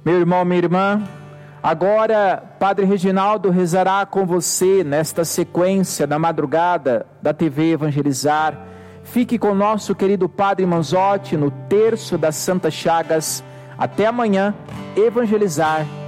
Meu irmão, minha irmã, agora Padre Reginaldo rezará com você nesta sequência da madrugada da TV Evangelizar. Fique com nosso querido Padre Manzotti no terço das Santas Chagas. Até amanhã, Evangelizar